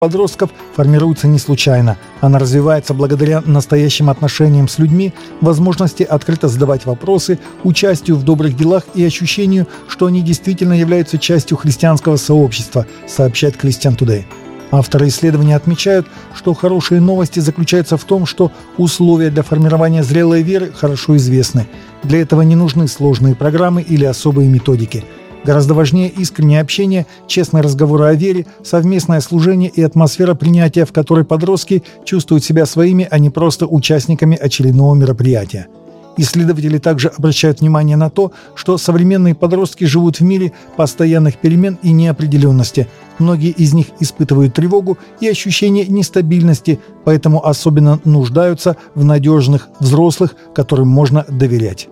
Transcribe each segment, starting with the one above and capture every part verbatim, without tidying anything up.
подростков формируется не случайно. Она развивается благодаря настоящим отношениям с людьми, возможности открыто задавать вопросы, участию в добрых делах и ощущению, что они действительно являются частью христианского сообщества, сообщает Christian Today. Авторы исследования отмечают, что хорошие новости заключаются в том, что условия для формирования зрелой веры хорошо известны. Для этого не нужны сложные программы или особые методики. Гораздо важнее искреннее общение, честные разговоры о вере, совместное служение и атмосфера принятия, в которой подростки чувствуют себя своими, а не просто участниками очередного мероприятия. Исследователи также обращают внимание на то, что современные подростки живут в мире постоянных перемен и неопределенности. Многие из них испытывают тревогу и ощущение нестабильности, поэтому особенно нуждаются в надежных взрослых, которым можно доверять.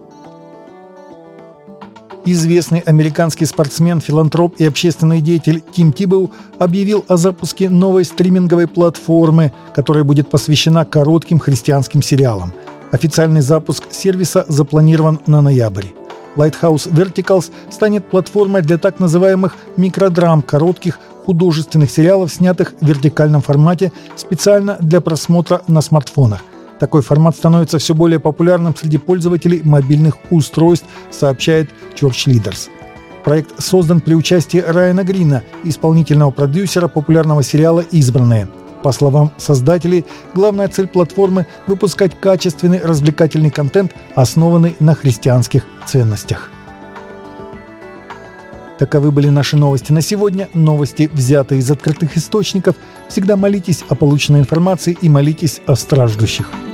Известный американский спортсмен, филантроп и общественный деятель Тим Тибоу объявил о запуске новой стриминговой платформы, которая будет посвящена коротким христианским сериалам. Официальный запуск сервиса запланирован на ноябрь. Lighthouse Verticals станет платформой для так называемых микродрам, коротких художественных сериалов, снятых в вертикальном формате специально для просмотра на смартфонах. Такой формат становится все более популярным среди пользователей мобильных устройств, сообщает Church Leaders. Проект создан при участии Райана Грина, исполнительного продюсера популярного сериала «Избранные». По словам создателей, главная цель платформы – выпускать качественный развлекательный контент, основанный на христианских ценностях. Таковы были наши новости на сегодня. Новости, взятые из открытых источников. Всегда молитесь о полученной информации и молитесь о страждущих.